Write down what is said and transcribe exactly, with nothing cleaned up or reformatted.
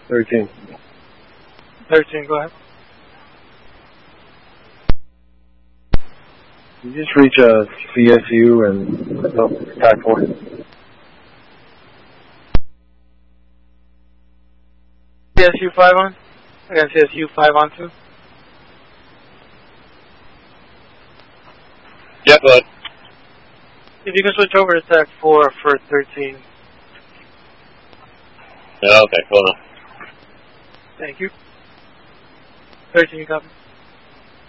thirteen. thirteen, go ahead. You just reach a C S U and oh, T A C four. C S U five on? I got C S U five on two. Yeah, go ahead. If you can switch over to T A C four for thirteen. Yeah, okay, hold on. Thank you. thirteen, you copy?